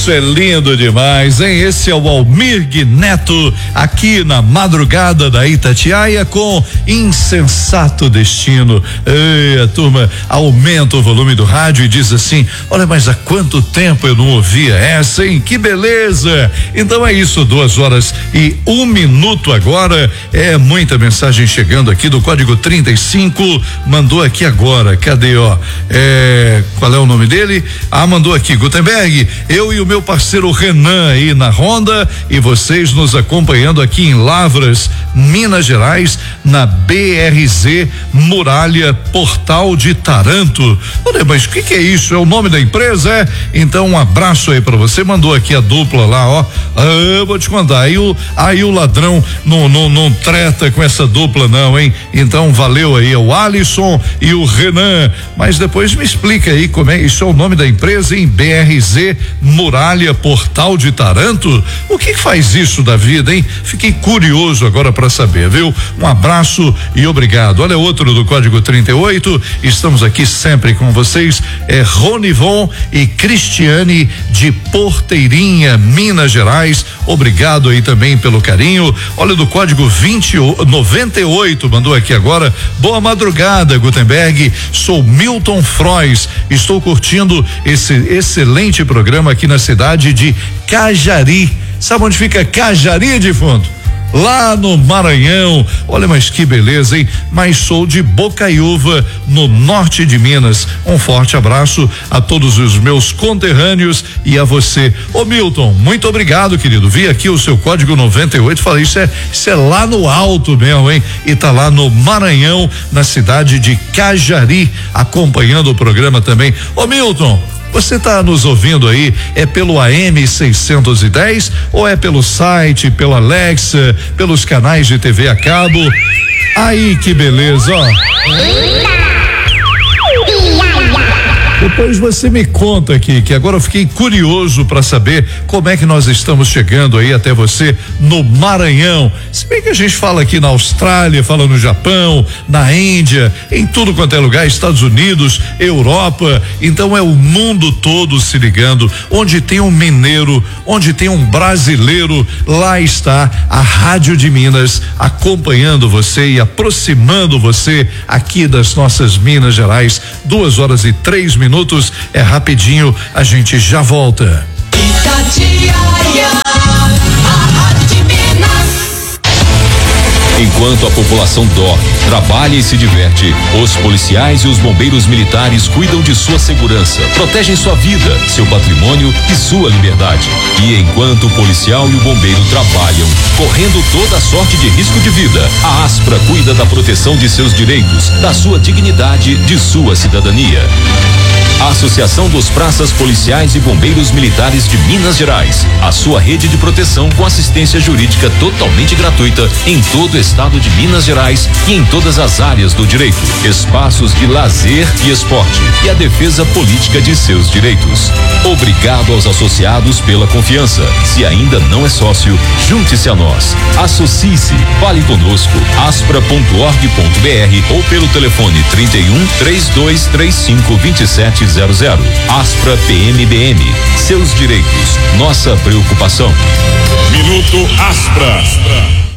Isso é lindo demais, hein? Esse é o Almir Neto, aqui na madrugada da Itatiaia com Insensato Destino. Ei, a turma aumenta o volume do rádio e diz assim: olha, mas há quanto tempo eu não ouvia essa, hein? Que beleza! Então é isso, 2h01 agora. É muita mensagem chegando aqui do código 35. Mandou aqui agora, cadê, ó? Qual é o nome dele? Mandou aqui, Gutenberg, eu e o meu parceiro Renan aí na Honda e vocês nos acompanhando aqui em Lavras, Minas Gerais, na BRZ Muralha Portal de Taranto. Olha, mas o que é isso? É o nome da empresa? Então um abraço aí pra você. Mandou aqui a dupla lá, ó. Vou te contar, aí o ladrão não treta com essa dupla não, hein? Então valeu aí, o Alisson e o Renan, mas depois me explica aí como é, isso é o nome da empresa em BRZ Muralha Portal de Taranto? O que faz isso da vida, hein? Fiquei curioso agora para saber, viu? Um abraço e obrigado. Olha, outro do código 38, estamos aqui sempre com vocês, Ronivon e Cristiane de Porteirinha, Minas Gerais. Obrigado aí também pelo carinho. Olha, do código 98, mandou aqui agora: boa madrugada, Gutenberg, sou Milton Frois, estou curtindo esse excelente programa aqui na cidade de Cajari. Sabe onde fica Cajari, defunto? Lá no Maranhão. Olha, mas que beleza, hein? Mas sou de Bocaiúva, no norte de Minas. Um forte abraço a todos os meus conterrâneos e a você. Ô Milton, muito obrigado, querido. Vi aqui o seu código 98, falei, isso é lá no alto mesmo, hein? E tá lá no Maranhão, na cidade de Cajari, acompanhando o programa também. Ô Milton, você está nos ouvindo aí, é pelo AM 610 ou é pelo site, pela Alexa, pelos canais de TV a cabo? Aí, que beleza, ó. Depois você me conta aqui, que agora eu fiquei curioso para saber como é que nós estamos chegando aí até você no Maranhão. Se bem que a gente fala aqui na Austrália, fala no Japão, na Índia, em tudo quanto é lugar, Estados Unidos, Europa, então é o mundo todo se ligando. Onde tem um mineiro, onde tem um brasileiro, lá está a Rádio de Minas acompanhando você e aproximando você aqui das nossas Minas Gerais. 2h03. É rapidinho, a gente já volta. Itatiaia, a Rádio de Minas. Enquanto a população dorme, trabalha e se diverte, os policiais e os bombeiros militares cuidam de sua segurança, protegem sua vida, seu patrimônio e sua liberdade. E enquanto o policial e o bombeiro trabalham, correndo toda sorte de risco de vida, a Aspra cuida da proteção de seus direitos, da sua dignidade, de sua cidadania. A Associação dos Praças Policiais e Bombeiros Militares de Minas Gerais, a sua rede de proteção com assistência jurídica totalmente gratuita em todo o estado de Minas Gerais e em todas as áreas do direito, espaços de lazer e esporte e a defesa política de seus direitos. Obrigado aos associados pela confiança. Se ainda não é sócio, junte-se a nós. Associe-se, fale conosco, aspra.org.br ou pelo telefone 31 3235 2700. Aspra PMBM, seus direitos, nossa preocupação. Minuto Aspra.